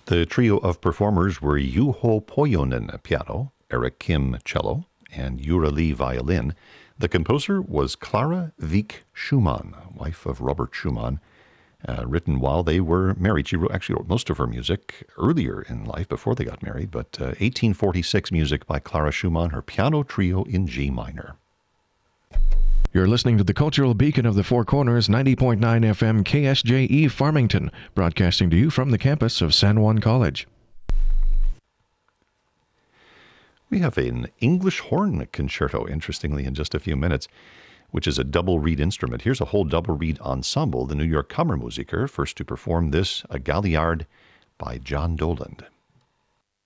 The trio of performers were Juho Pojonen piano, Eric Kim cello, and Jura Lee violin. The composer was Clara Wieck Schumann, wife of Robert Schumann, written while they were married. She actually wrote most of her music earlier in life before they got married, but 1846 music by Clara Schumann, her piano trio in G minor. You're listening to the Cultural Beacon of the Four Corners, 90.9 FM KSJE Farmington, broadcasting to you from the campus of San Juan College. We have an English horn concerto, interestingly, in just a few minutes, which is a double reed instrument. Here's a whole double reed ensemble, the New York Kammermusiker, first to perform this, a Galliard by John Doland.